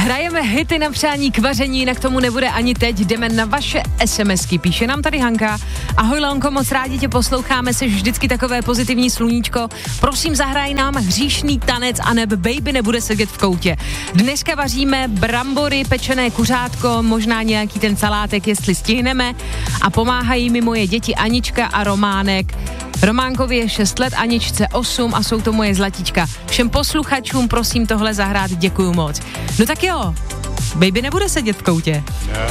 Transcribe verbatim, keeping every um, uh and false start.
Hrajeme hity na přání k vaření, jinak tomu nebude ani teď. Jdeme na vaše SMSky. Píše nám tady Hanka. Ahoj Leonko, moc rádi tě posloucháme, jsi vždycky takové pozitivní sluníčko. Prosím, zahraj nám hříšný tanec a neb baby nebude sedět v koutě. Dneska vaříme brambory, pečené kuřátko, možná nějaký ten salátek, jestli stihneme. A pomáhají mi moje děti Anička a Románek. Románkovi je šest let, Aničce osm a jsou to moje zlatička. Všem posluchačům prosím tohle zahrát, děkuju moc. No tak jo, baby nebude sedět v koutě.